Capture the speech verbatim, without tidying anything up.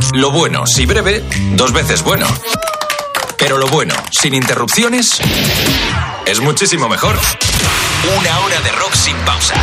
Lo bueno, si breve, dos veces bueno. Pero lo bueno, sin interrupciones, es muchísimo mejor. Una hora de rock sin pausa.